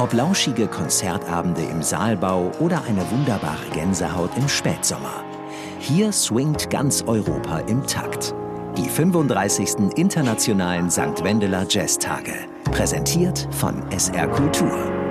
Ob lauschige Konzertabende im Saalbau oder eine wunderbare Gänsehaut im Spätsommer. Hier swingt ganz Europa im Takt. Die 35. Internationalen St. Wendeler Jazztage. Präsentiert von SR Kultur.